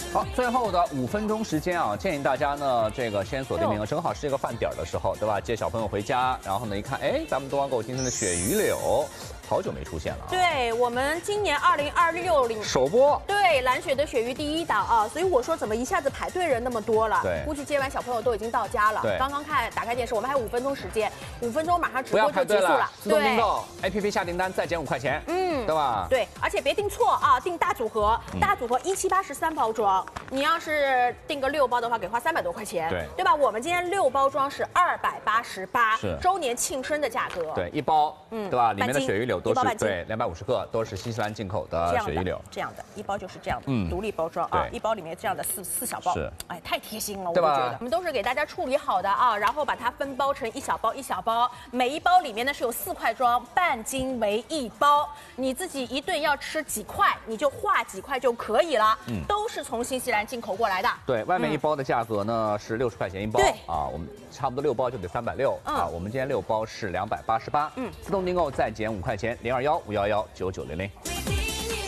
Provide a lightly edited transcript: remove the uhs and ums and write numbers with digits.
好，最后的5分钟时间啊，建议大家呢，这个先锁定名额，正好是这个饭点的时候，对吧？接小朋友回家，然后呢一看，哎，咱们东方购物今天的鳕鱼柳，好久没出现了啊。 对，我们今年2026年首播。 对，蓝雪的鳕鱼第1档啊，所以我说怎么一下子排队人那么多了？ 对， 估计接完小朋友都已经到家了。 对， 刚刚打开电视，我们还有5分钟时间，5分钟马上直不要播就结束了。 自动订购 ，APP 下订单再减5块钱，对吧？ 对，而且别订错啊，订大组合，大组合1780是3包装，你要是订个6包的话，给花300多块钱，对吧？我们今天6包装是288， 是周年庆生的价格。 对，1包，对吧？里面的鳕鱼柳都是对250克，都是新西兰进口的鳕鱼柳。 这样的1包就是这样的，独立包装啊，1包里面这样的四小包， 是， 哎，太贴心了，我觉得。我们都是给大家处理好的啊，然后把它分包成1小包1小包，每1包里面呢是有4块装，半斤为1包，你自己一顿要吃几块，你就划几块就可以了。都是从新西兰进口过来的。 对，外面1包的价格呢是60块钱1包，啊，我们差不多6包就得360啊，我们今天6包是288，自动订购再减5块钱，021-511-9900。